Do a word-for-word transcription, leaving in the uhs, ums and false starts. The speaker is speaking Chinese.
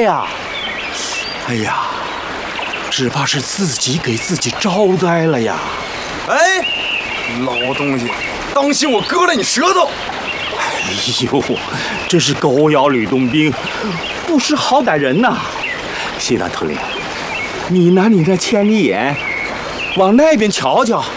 呀！ 哎呀，只怕是自己给自己招灾了呀！ 哎，老东西，当心我割了你舌头！ 哎呦，这是狗咬吕洞宾，不识好歹人呐！谢大统领，你拿你那千里眼往那边瞧瞧。